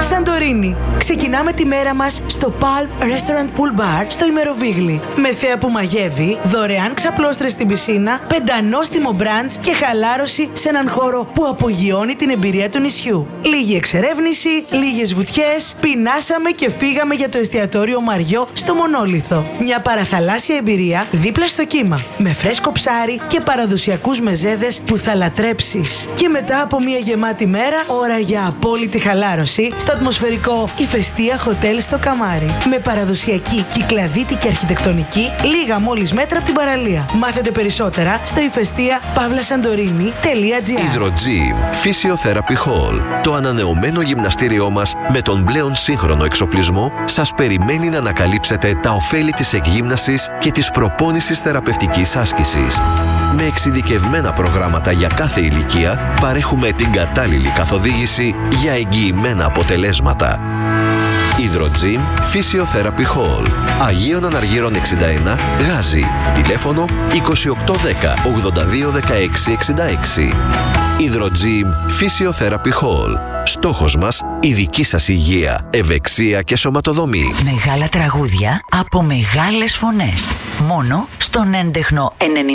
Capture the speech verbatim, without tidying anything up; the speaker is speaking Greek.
Σαντορίνη. Ξεκινάμε τη μέρα μας στο Palm Restaurant Pool Bar στο Ημεροβίγλι. Με θέα που μαγεύει, δωρεάν ξαπλώστρες στην πισίνα, πεντανόστιμο μπραντς και χαλάρωση σε έναν χώρο που απογειώνει την εμπειρία του νησιού. Λίγη εξερεύνηση, λίγες βουτιές, πεινάσαμε και φύγαμε για το εστιατόριο Μαριό στο Μονόλιθο. Μια παραθαλάσσια εμπειρία δίπλα στο κύμα, με φρέσκο ψάρι και παραδοσιακούς μεζέδες που θα λατρέψεις. Και μετά από μια γεμάτη μέρα, ώρα για απόλυτη χαλάρωση στο ατμοσφαιρικό Ηφαιστία Χοτέλ στο Καμάρι. Με παραδοσιακή κυκλαδίτικη αρχιτεκτονική, λίγα μόλις μέτρα από την παραλία. Μάθετε περισσότερα στο ηφαιστία παύλα σαντορίνη τελεία τζι άρ. Hydrogym Physiotherapy Hall. Το ανανεωμένο γυμναστήριό μας με τον πλέον σύγχρονο εξοπλισμό σας περιμένει να ανακαλύψετε τα ωφέλη της εκγύμνασης και της προπόνησης θεραπευτικής άσκησης. Με εξειδικευμένα προγράμματα για κάθε ηλικία, παρέχουμε την κατάλληλη καθοδήγηση για εγγυημένα αποτελέσματα. Hydrogym Physiotherapy Hall. Αγίων Αναργύρων εξήντα ένα, Γάζι. Τηλέφωνο είκοσι οκτώ δέκα ογδόντα δύο δεκαέξι εξήντα έξι. Hydrogym Physiotherapy Hall. Στόχος μας, η δική σας υγεία, ευεξία και σωματοδομή. Μεγάλα τραγούδια από μεγάλες φωνές. Μόνο στον έντεχνο ενενήντα.